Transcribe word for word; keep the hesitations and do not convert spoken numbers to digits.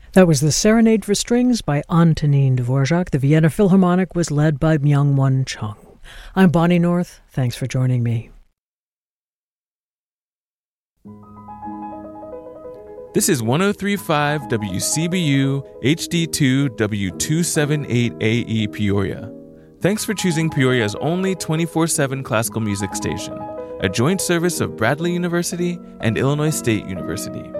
That was the Serenade for Strings by Antonin Dvorak. The Vienna Philharmonic was led by Myung-Won Chung. I'm Bonnie North. Thanks for joining me. This is one oh three point five W C B U H D two W two seventy-eight A E Peoria. Thanks for choosing Peoria's only twenty-four seven classical music station, a joint service of Bradley University and Illinois State University.